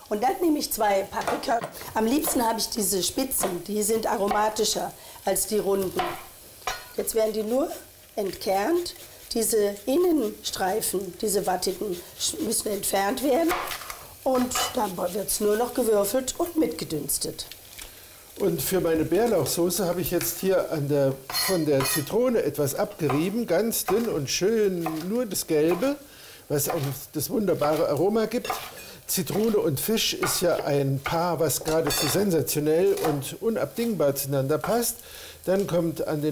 Und dann nehme ich 2 Paprika. Am liebsten habe ich diese Spitzen, die sind aromatischer als die runden. Jetzt werden die nur entkernt. Diese Innenstreifen, diese wattigen, müssen entfernt werden. Und dann wird es nur noch gewürfelt und mitgedünstet. Und für meine Bärlauchsoße habe ich jetzt hier von der Zitrone etwas abgerieben, ganz dünn und schön, nur das Gelbe, was auch das wunderbare Aroma gibt. Zitrone und Fisch ist ja ein Paar, was geradezu sensationell und unabdingbar zueinander passt. Dann kommt an den